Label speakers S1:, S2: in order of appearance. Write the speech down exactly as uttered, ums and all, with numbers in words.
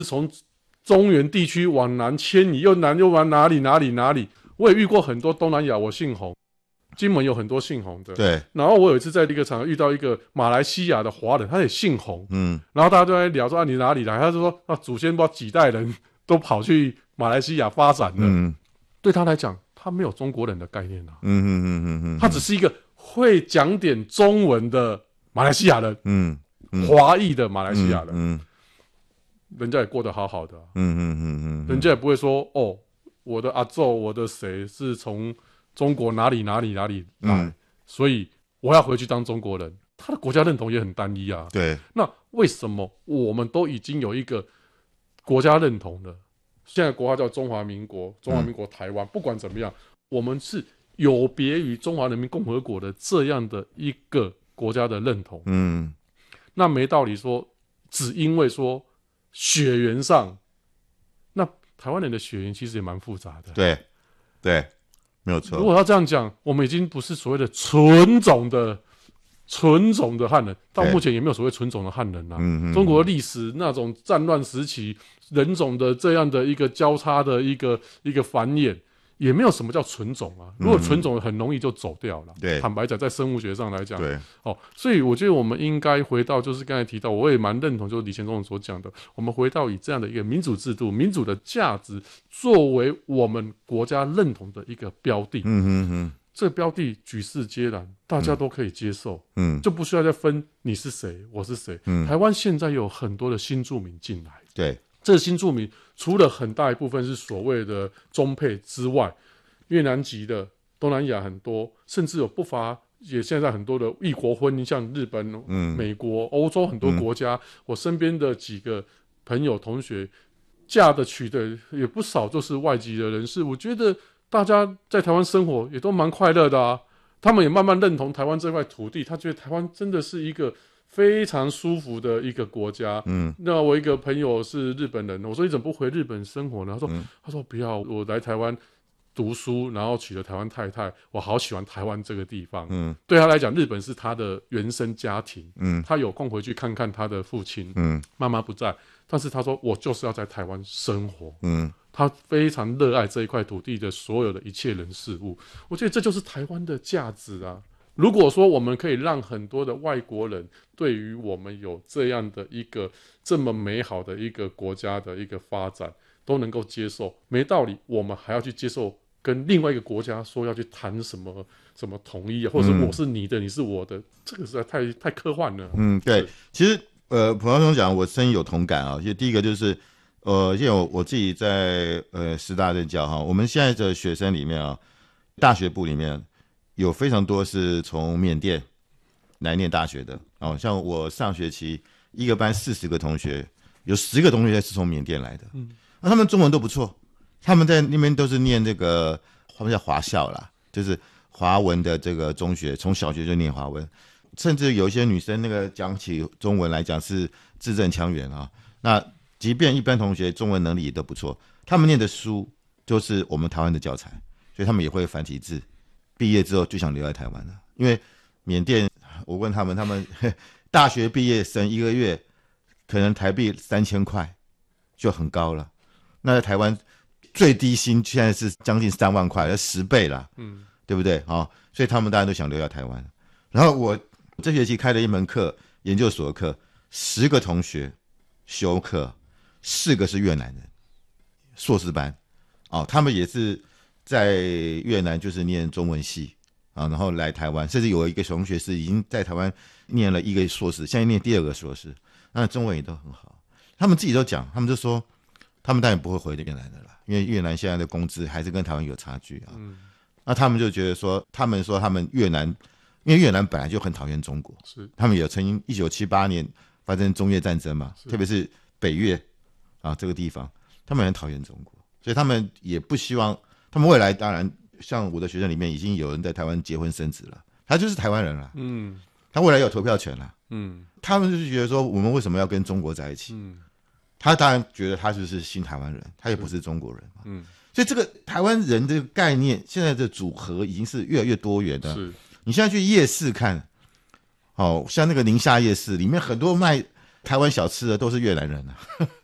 S1: 从中原地区往南迁移，又南又往哪里哪里哪里。我也遇过很多东南亚，我姓洪，金门有很多姓洪的。
S2: 对。
S1: 然后我有一次在一个场合遇到一个马来西亚的华人，他也姓洪。
S2: 嗯。
S1: 然后大家都在聊说啊你哪里来？他就说啊祖先不知道几代人都跑去马来西亚发展了。嗯。对他来讲，他没有中国人的概念啊。嗯嗯嗯嗯嗯。他只是一个会讲点中文的马来西亚人。嗯。嗯华裔的马来西亚人。嗯。嗯人家也过得好好的、啊。嗯嗯嗯嗯。人家也不会说哦。我的阿祖，我的谁是从中国哪里哪里哪里来、嗯，所以我要回去当中国人。他的国家认同也很单一啊。
S2: 对。
S1: 那为什么我们都已经有一个国家认同了？现在国号叫中华民国，中华民国台湾、嗯，不管怎么样，我们是有别于中华人民共和国的这样的一个国家的认同。嗯。那没道理说，只因为说血缘上，那。台湾人的血缘其实也蛮复杂的。
S2: 对，对，没有错。
S1: 如果要这样讲，我们已经不是所谓的纯种的、纯种的汉人，到目前也没有所谓纯种的汉人啦、啊。嗯嗯。中国历史那种战乱时期，人种的这样的一个交叉的一个一个繁衍，也没有什么叫纯种啊。如果纯种很容易就走掉了。对、嗯，坦白讲，在生物学上来讲，对，哦，所以我觉得我们应该回到，就是刚才提到，我也蛮认同，就是李前总统所讲的，我们回到以这样的一个民主制度、民主的价值作为我们国家认同的一个标的。嗯哼哼，这个标的举世皆然，大家都可以接受。嗯，就不需要再分你是谁，我是谁。嗯，台湾现在有很多的新住民进来。
S2: 对。
S1: 这新住民除了很大一部分是所谓的中配之外，越南籍的、东南亚很多，甚至有不乏也现在很多的异国婚姻，像日本、嗯、美国、欧洲很多国家、嗯，我身边的几个朋友、同学嫁的、娶的也不少，就是外籍的人士。我觉得大家在台湾生活也都蛮快乐的啊，他们也慢慢认同台湾这块土地，他觉得台湾真的是一个非常舒服的一个国家。嗯，那我一个朋友是日本人，我说你怎么不回日本生活呢？他说、嗯、他说不要，我来台湾读书，然后娶了台湾太太，我好喜欢台湾这个地方。嗯，对他来讲，日本是他的原生家庭。嗯，他有空回去看看他的父亲。嗯，妈妈不在，但是他说我就是要在台湾生活。嗯，他非常热爱这一块土地的所有的一切人事物。我觉得这就是台湾的价值啊。如果说我们可以让很多的外国人对于我们有这样的一个这么美好的一个国家的一个发展都能够接受，没道理我们还要去接受跟另外一个国家说要去谈什么什么统一，或者我是你的、嗯、你是我的，这个实在太太科幻了。
S2: 嗯，对，其实呃，彭教授讲我深有同感啊。就第一个就是呃，因为我我自己在呃师大任教哈，我们现在的学生里面啊，大学部里面有非常多是从缅甸来念大学的哦，像我上学期一个班四十个同学，有十个同学是从缅甸来的，嗯，那他们中文都不错，他们在那边都是念这个他们叫华校啦，就是华文的这个中学，从小学就念华文，甚至有一些女生那个讲起中文来讲是字正腔圆啊。那即便一般同学中文能力也都不错，他们念的书就是我们台湾的教材，所以他们也会繁体字。毕业之后就想留在台湾了，因为缅甸，我问他们，他们大学毕业生一个月可能台币三千块就很高了。那在台湾最低薪现在是将近三万块，十倍了，嗯，对不对？哦，所以他们大家都想留在台湾。然后我这学期开了一门课，研究所的课，十个同学修课，四个是越南人，硕士班，哦，他们也是。在越南就是念中文系啊，然后来台湾，甚至有一个同学是已经在台湾念了一个硕士，现在念第二个硕士，那中文也都很好。他们自己都讲，他们就说，他们当然不会回越南的啦，因为越南现在的工资还是跟台湾有差距啊。嗯，那他们就觉得说，他们说他们越南，因为越南本来就很讨厌中国，是他们有曾经一九七八年发生中越战争嘛，特别是北越啊这个地方，他们很讨厌中国，所以他们也不希望。他们未来当然，像我的学生里面已经有人在台湾结婚生子了，他就是台湾人了，嗯，他未来有投票权了，嗯，他们就是觉得说，我们为什么要跟中国在一起？嗯，他当然觉得他就是新台湾人，他也不是中国人嘛，嗯，所以这个台湾人这个概念，现在的组合已经是越来越多元的。是，你现在去夜市看，哦，像那个宁夏夜市里面很多卖台湾小吃的都是越南人啊。